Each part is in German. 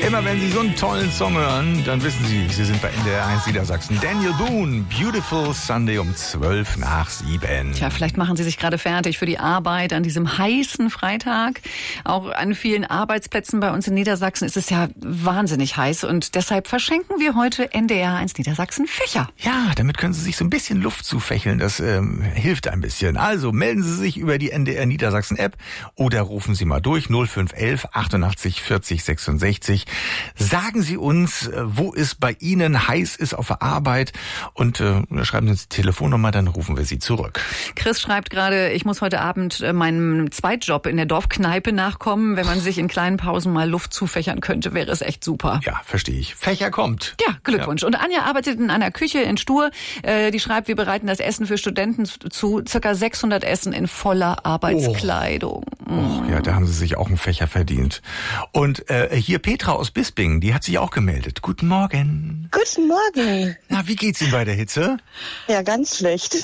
Immer wenn Sie so einen tollen Song hören, dann wissen Sie, Sie sind bei NDR 1 Niedersachsen. Daniel Boone, Beautiful Sunday um 7:12. Tja, vielleicht machen Sie sich gerade fertig für die Arbeit an diesem heißen Freitag. Auch an vielen Arbeitsplätzen bei uns in Niedersachsen ist es ja wahnsinnig heiß und deshalb verschenken wir heute NDR 1 Niedersachsen Fächer. Ja, damit können Sie sich so ein bisschen Luft zufächeln. Das hilft ein bisschen. Also melden Sie sich über die NDR Niedersachsen App oder rufen Sie mal durch 0511 88 40 66. Sagen Sie uns, wo es bei Ihnen heiß ist auf der Arbeit und schreiben Sie uns die Telefonnummer, dann rufen wir Sie zurück. Chris schreibt gerade, ich muss heute Abend meinem Zweitjob in der Dorfkneipe nachkommen. Wenn man sich in kleinen Pausen mal Luft zufächern könnte, wäre es echt super. Ja, verstehe ich. Fächer kommt. Ja, Glückwunsch. Ja. Und Anja arbeitet in einer Küche in Stur. Die schreibt, wir bereiten das Essen für Studenten zu. Circa 600 Essen in voller Arbeitskleidung. Oh, ja, da haben Sie sich auch einen Fächer verdient. Und hier Petra aus Bisping, die hat sich auch gemeldet. Guten Morgen. Guten Morgen. Na, wie geht's Ihnen bei der Hitze? Ja, ganz schlecht.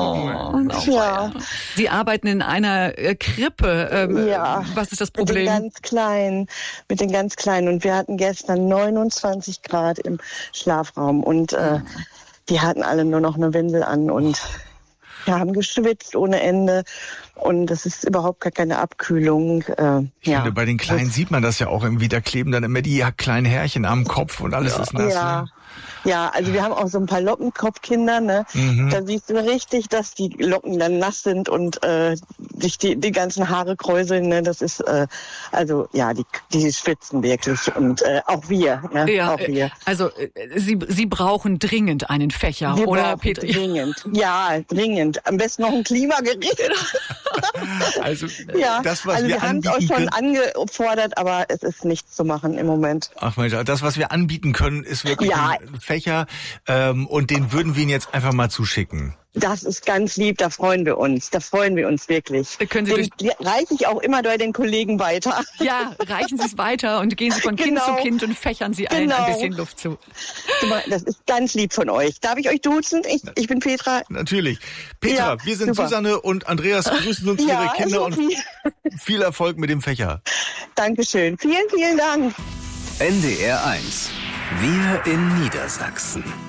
Ja. Sie arbeiten in einer Krippe. Ja. Was ist das Problem? Mit den ganz Kleinen. Und wir hatten gestern 29 Grad im Schlafraum. Und die hatten alle nur noch eine Windel an. Und wir haben geschwitzt ohne Ende. Und das ist überhaupt gar keine Abkühlung. Ich finde, bei den Kleinen sieht man das ja auch irgendwie. Da kleben dann immer die kleinen Härchen am Kopf und alles ist nass. Ja. Ne? Ja, also wir haben auch so ein paar Lockenkopfkinder, ne? Mhm. Da siehst du richtig, dass die Locken dann nass sind und sich die ganzen Haare kräuseln, ne? Das ist, also ja, die schwitzen wirklich und auch wir, ne? Ja, auch wir. Also Sie brauchen dringend einen Fächer, Wir oder brauchen Petra? Dringend, ja, dringend. Am besten noch ein Klimagerät. Also ja, das, was also wir wir haben es auch anbieten schon können. angefordert, aber es ist nichts zu machen im Moment. Ach Mensch, das, was wir anbieten können, ist wirklich ein Fächer und den würden wir Ihnen jetzt einfach mal zuschicken. Das ist ganz lieb, da freuen wir uns wirklich. Können Sie den reiche ich auch immer bei den Kollegen weiter. Ja, reichen Sie es weiter und gehen Sie von Kind zu Kind und fächern Sie allen ein bisschen Luft zu. Das ist ganz lieb von euch. Darf ich euch duzen? Ich bin Petra. Natürlich. Petra, Ja, wir sind super. Susanne und Andreas grüßen uns Ihre Kinder und viel Erfolg mit dem Fächer. Dankeschön. Vielen, vielen Dank. NDR 1. Wir in Niedersachsen.